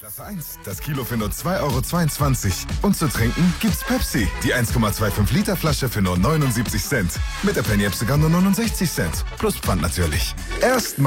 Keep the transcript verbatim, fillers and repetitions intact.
Klasse eins, das Kilo für nur zwei Euro zweiundzwanzig. Und zu trinken gibt's Pepsi, die eins Komma fünfundzwanzig Liter Flasche für nur neunundsiebzig Cent. Mit der Penny App sogar nur neunundsechzig Cent. Plus Pfand natürlich. Erstmal